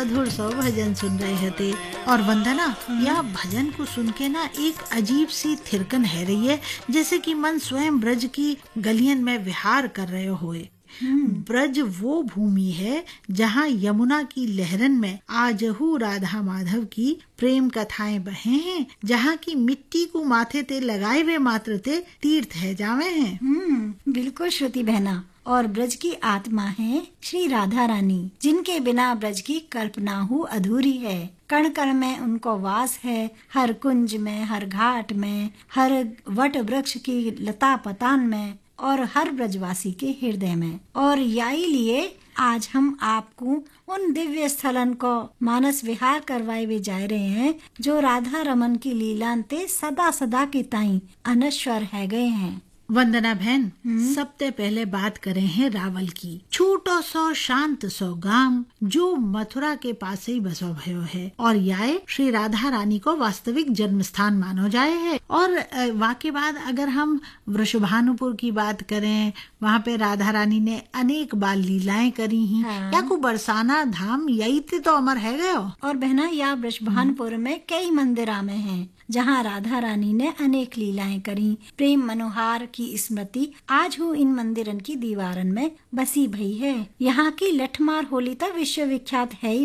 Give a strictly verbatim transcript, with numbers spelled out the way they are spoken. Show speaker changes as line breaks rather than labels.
मधुर सो भजन सुन रहे थे। और वंदना, यह भजन को सुन के ना एक अजीब सी थिरकन है रही है, जैसे कि मन स्वयं ब्रज की गलियन में विहार कर रहे होए। ब्रज वो भूमि है जहाँ यमुना की लहरन में आजहू राधा माधव की प्रेम कथाएं बहे हैं, जहाँ की मिट्टी को माथे ते लगाए हुए मात्र ते तीर्थ है जावे हैं।
हम्म बिल्कुल श्रुति बहना। और ब्रज की आत्मा है श्री राधा रानी, जिनके बिना ब्रज की कल्पना हो अधूरी है। कण कण में उनको वास है, हर कुंज में, हर घाट में, हर वट वृक्ष की लता पतान में और हर ब्रजवासी के हृदय में। और यही लिए आज हम आपको उन दिव्य स्थलन को मानस विहार करवाए हुए जा रहे हैं, जो राधा रमन की लीलांते सदा सदा की ताई अनश्वर है गए हैं।
वंदना बहन, सबसे पहले बात करें हैं रावल की। छोटो सो शांत सो गांव जो मथुरा के पास ही बसो भयो है, और यह श्री राधा रानी को वास्तविक जन्म स्थान मानो जाए है। और वहाँ के बाद अगर हम वृषभानुपुर की बात करें, वहाँ पे राधा रानी ने अनेक बाल लीलाएं करी हैं। हाँ। या को बरसाना धाम यही तो अमर है गयो।
और बहना, या वृषभानुपुर में कई मंदिरा में है जहाँ राधा रानी ने अनेक लीलाएं करी। प्रेम मनोहार की स्मृति आज हो इन मंदिरन की दीवारन में बसी भई है। यहाँ की लठमार होली तो विश्व विख्यात है ही